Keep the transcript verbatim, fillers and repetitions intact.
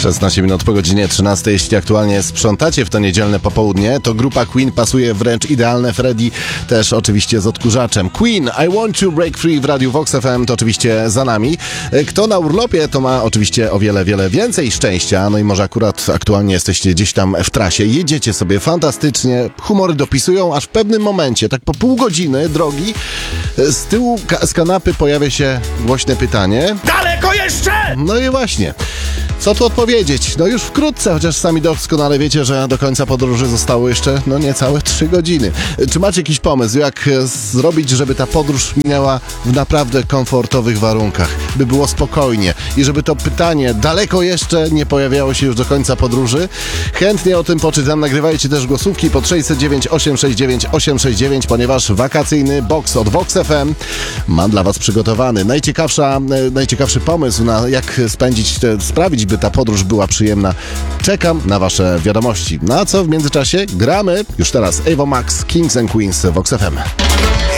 szesnaście minut po godzinie trzynastej. Jeśli aktualnie sprzątacie w to niedzielne popołudnie, to grupa Queen pasuje wręcz idealne. Freddy też oczywiście z odkurzaczem. Queen, I Want to Break Free w Radiu Vox F M to oczywiście za nami. Kto na urlopie, to ma oczywiście o wiele, wiele więcej szczęścia. No i może akurat aktualnie jesteście gdzieś tam w trasie. Jedziecie sobie fantastycznie, humory dopisują, aż w pewnym momencie, tak po pół godziny drogi, z tyłu ka- z kanapy pojawia się głośne pytanie. Daleko jeszcze! No i właśnie. Co tu odpowiedzieć? No już wkrótce, chociaż sami doskonale wiecie, że do końca podróży zostało jeszcze, no niecałe trzy godziny. Czy macie jakiś pomysł, jak zrobić, żeby ta podróż minęła w naprawdę komfortowych warunkach, by było spokojnie i żeby to pytanie daleko jeszcze nie pojawiało się już do końca podróży? Chętnie o tym poczytam. Nagrywajcie też głosówki pod sześćset dziewięć osiem sześć dziewięć osiem sześć dziewięć, ponieważ wakacyjny box od Vox F M mam dla was przygotowany. Najciekawsza, najciekawszy pomysł na jak spędzić, te, sprawić, by ta podróż była przyjemna. Czekam na wasze wiadomości. No a co w międzyczasie? Gramy już teraz Avo Max, Kings and Queens, Vox F M.